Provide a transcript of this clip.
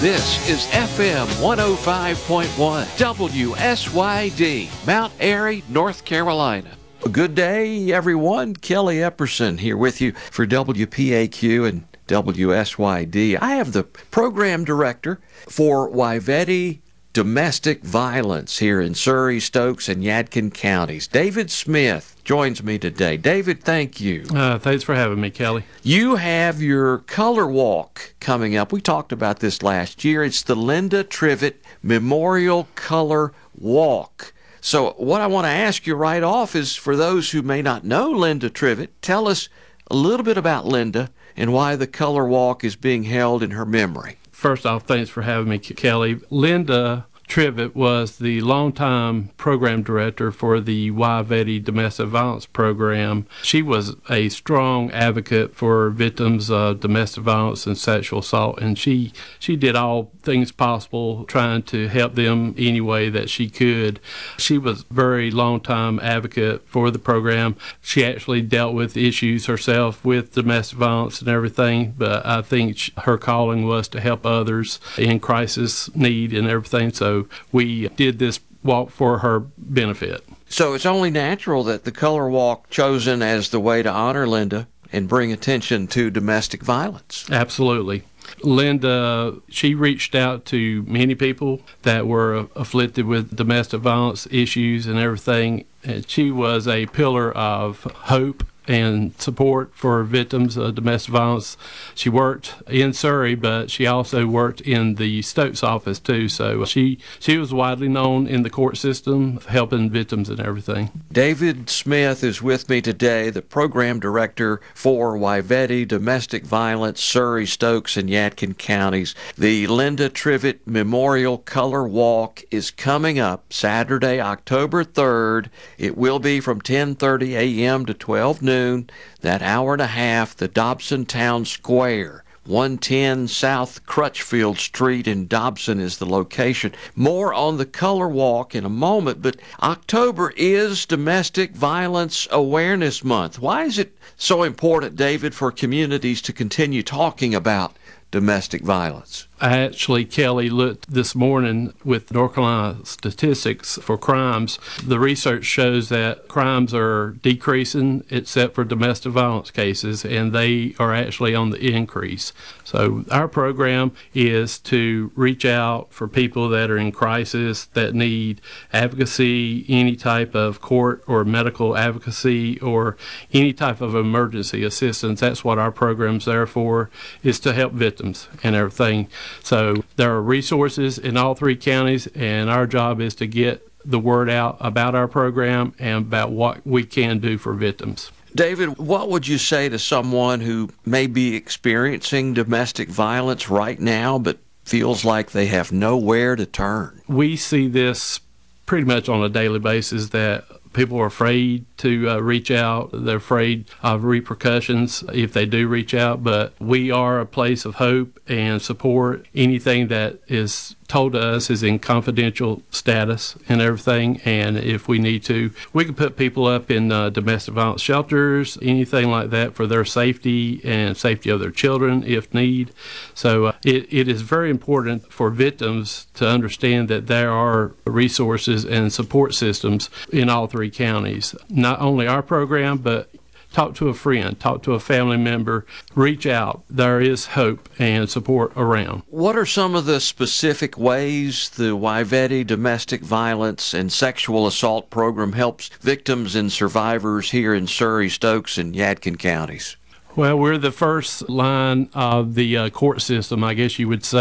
This is FM 105.1 WSYD, Mount Airy, North Carolina. Good day, everyone. Kelly Epperson here with you for WPAQ and WSYD. I have the program director for Waivetti Domestic Violence here in Surry, Stokes, and Yadkin counties. David Smith joins me today. David, thank you. Thanks for having me, Kelly. You have your color walk coming up. We talked about this last year. It's the Linda Trivett Memorial Color Walk. So what I want to ask you right off is, for those who may not know Linda Trivett, tell us a little bit about Linda and why the color walk is being held in her memory. First off, thanks for having me, Kelly. Linda Trivett was the longtime program director for the Waivetti Domestic Violence Program. She was a strong advocate for victims of domestic violence and sexual assault, and she did all things possible trying to help them any way that she could. She was a very long-time advocate for the program. She actually dealt with issues herself with domestic violence and everything, but I think her calling was to help others in crisis need and everything, so we did this walk for her benefit. So it's only natural that the color walk chosen as the way to honor Linda and bring attention to domestic violence. Absolutely. Linda, she reached out to many people that were afflicted with domestic violence issues and everything. And she was a pillar of hope and support for victims of domestic violence. She worked in Surry, but she also worked in the Stokes office too. So she was widely known in the court system, helping victims and everything. David Smith is with me today, the program director for Waivetti Domestic Violence, Surry, Stokes, and Yadkin counties. The Linda Trivett Memorial Color Walk is coming up Saturday, October 3rd. It will be from 10:30 a.m. to 12 noon. That hour and a half, the Dobson Town Square, 110 South Crutchfield Street in Dobson is the location. More on the color walk in a moment, but October is Domestic Violence Awareness Month. Why is it so important, David, for communities to continue talking about domestic violence? I actually, Kelly, looked this morning with North Carolina statistics for crimes. The research shows that crimes are decreasing except for domestic violence cases, and they are actually on the increase. So our program is to reach out for people that are in crisis, that need advocacy, any type of court or medical advocacy, or any type of emergency assistance. That's what our program's there for, is to help victims and everything. So there are resources in all three counties, and our job is to get the word out about our program and about what we can do for victims. David, what would you say to someone who may be experiencing domestic violence right now but feels like they have nowhere to turn? We see this pretty much on a daily basis, that people are afraid to reach out. They're afraid of repercussions if they do reach out, but we are a place of hope and support. Anything that is told to us is in confidential status and everything, and if we need to, we can put people up in domestic violence shelters, anything like that, for their safety and safety of their children if need. So it is very important for victims to understand that there are resources and support systems in all three counties. Not only our program, but talk to a friend, talk to a family member, reach out. There is hope and support around. What are some of the specific ways the Waivetti Domestic Violence and Sexual Assault Program helps victims and survivors here in Surry, Stokes, and Yadkin counties? Well, we're the first line of the court system, I guess you would say.